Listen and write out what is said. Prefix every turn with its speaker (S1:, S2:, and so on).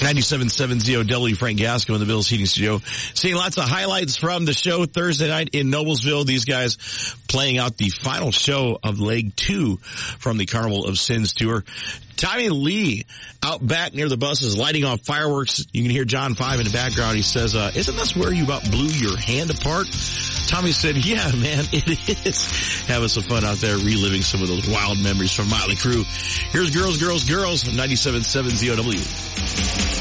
S1: 97.7 ZOW, Frank Gasco in the Bills Heating Studio. Seeing lots of highlights from the show Thursday night in Noblesville. These guys playing out the final show of leg 2 from the Carnival of Sins tour. Tommy Lee out back near the buses lighting off fireworks. You can hear John 5 in the background. He says, isn't this where you about blew your hand apart? Tommy said, yeah, man, it is. Having some fun out there reliving some of those wild memories from Motley Crue. Here's Girls, Girls, Girls, 97.7 ZOW.